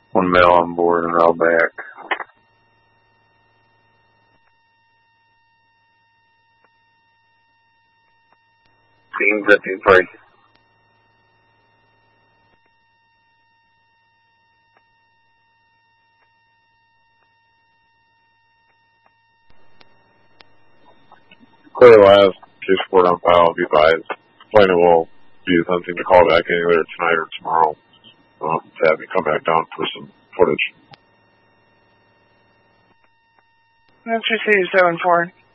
One male on board and row back. Team 53. Clear last, case report on file, be advised. Plaintiff will be attempting to call back in either tonight or tomorrow to have me come back down for some footage. That's received 7-4.